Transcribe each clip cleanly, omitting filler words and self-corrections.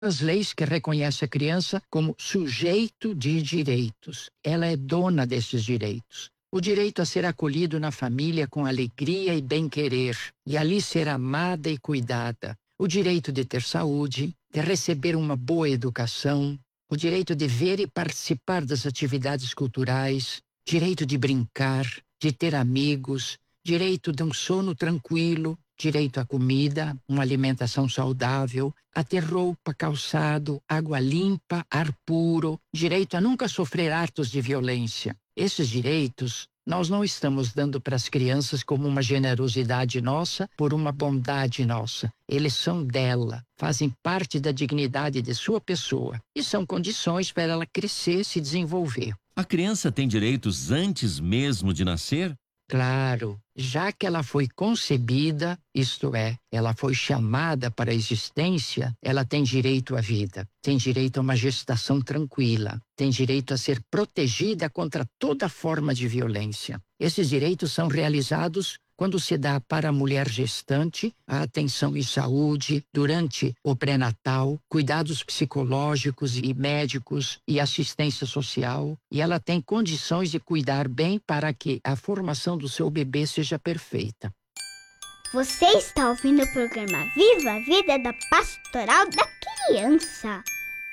as leis que reconhecem a criança como sujeito de direitos. Ela é dona desses direitos. O direito a ser acolhido na família com alegria e bem-querer, e ali ser amada e cuidada. O direito de ter saúde, de receber uma boa educação, o direito de ver e participar das atividades culturais, direito de brincar, de ter amigos, direito de um sono tranquilo, direito à comida, uma alimentação saudável, a ter roupa, calçado, água limpa, ar puro, direito a nunca sofrer atos de violência. Esses direitos nós não estamos dando para as crianças como uma generosidade nossa, por uma bondade nossa. Eles são dela, fazem parte da dignidade de sua pessoa e são condições para ela crescer e se desenvolver. A criança tem direitos antes mesmo de nascer? Claro, já que ela foi concebida, isto é, ela foi chamada para a existência, ela tem direito à vida, tem direito a uma gestação tranquila, tem direito a ser protegida contra toda forma de violência. Esses direitos são realizados quando se dá para a mulher gestante a atenção em saúde durante o pré-natal, cuidados psicológicos e médicos e assistência social, e ela tem condições de cuidar bem para que a formação do seu bebê seja perfeita. Você está ouvindo o programa Viva a Vida da Pastoral da Criança.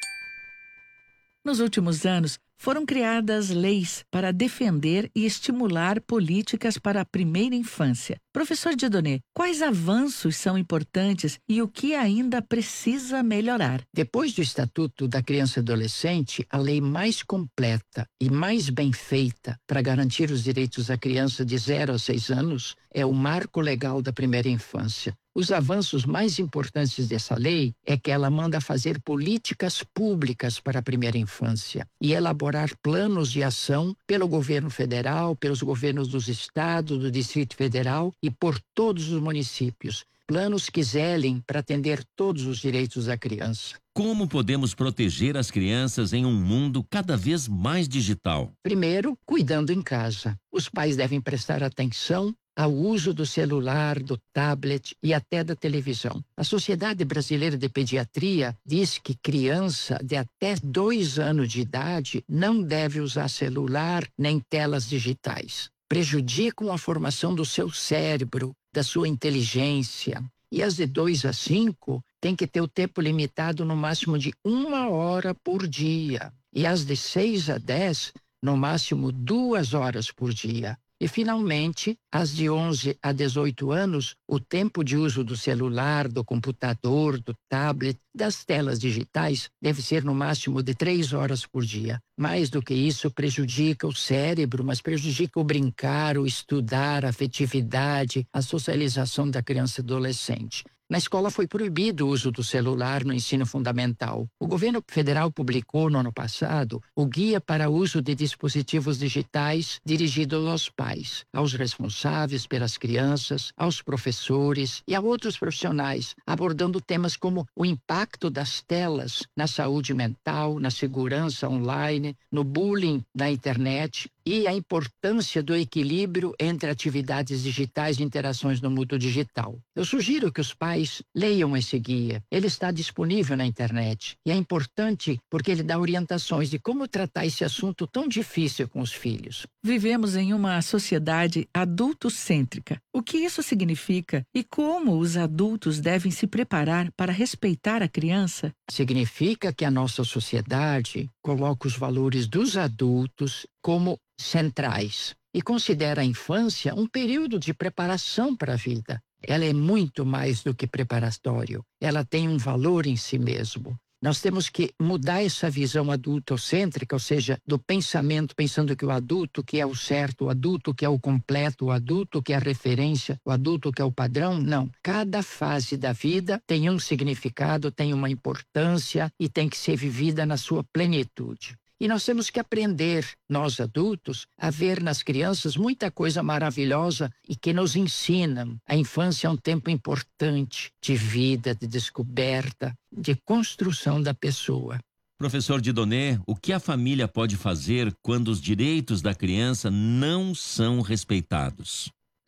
Nos últimos anos, foram criadas leis para defender e estimular políticas para a primeira infância. Professor Dieudonné, quais avanços são importantes e o que ainda precisa melhorar? Depois do Estatuto da Criança e Adolescente, a lei mais completa e mais bem feita para garantir os direitos da criança de 0 a 6 anos é o Marco Legal da Primeira Infância. Os avanços mais importantes dessa lei é que ela manda fazer políticas públicas para a primeira infância e elaborar planos de ação pelo governo federal, pelos governos dos estados, do Distrito Federal e por todos os municípios. Planos que zelem para atender todos os direitos da criança. Como podemos proteger as crianças em um mundo cada vez mais digital? Primeiro, cuidando em casa. Os pais devem prestar atenção ao uso do celular, do tablet e até da televisão. A Sociedade Brasileira de Pediatria diz que criança de até 2 anos de idade não deve usar celular nem telas digitais. Prejudicam a formação do seu cérebro, da sua inteligência. E as de 2 a 5 têm que ter o tempo limitado no máximo de 1 hora por dia. E as de 6 a 10, no máximo 2 horas por dia. E, finalmente, as de 11 a 18 anos, o tempo de uso do celular, do computador, do tablet, das telas digitais deve ser no máximo de 3 horas por dia. Mais do que isso, prejudica o cérebro, mas prejudica o brincar, o estudar, a afetividade, a socialização da criança e adolescente. Na escola foi proibido o uso do celular no ensino fundamental. O governo federal publicou no ano passado o Guia para o Uso de Dispositivos Digitais dirigido aos pais, aos responsáveis pelas crianças, aos professores e a outros profissionais, abordando temas como o impacto das telas na saúde mental, na segurança online, no bullying na internet e a importância do equilíbrio entre atividades digitais e interações no mundo digital. Eu sugiro que os pais leiam esse guia. Ele está disponível na internet e é importante porque ele dá orientações de como tratar esse assunto tão difícil com os filhos. Vivemos em uma sociedade adultocêntrica. O que isso significa e como os adultos devem se preparar para respeitar a criança? Significa que a nossa sociedade coloca os valores dos adultos como centrais e considera a infância um período de preparação para a vida. Ela é muito mais do que preparatório. Ela tem um valor em si mesmo. Nós temos que mudar essa visão adultocêntrica, ou seja, do pensamento, pensando que o adulto que é o certo, o adulto que é o completo, o adulto que é a referência, o adulto que é o padrão. Não. Cada fase da vida tem um significado, tem uma importância e tem que ser vivida na sua plenitude. E nós temos que aprender, nós adultos, a ver nas crianças muita coisa maravilhosa e que nos ensinam. A infância é um tempo importante de vida, de descoberta, de construção da pessoa. Professor Dieudonné, o que a família pode fazer quando os direitos da criança não são respeitados?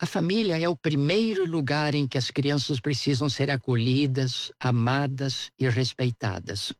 A família é o primeiro lugar em que as crianças precisam ser acolhidas, amadas e respeitadas.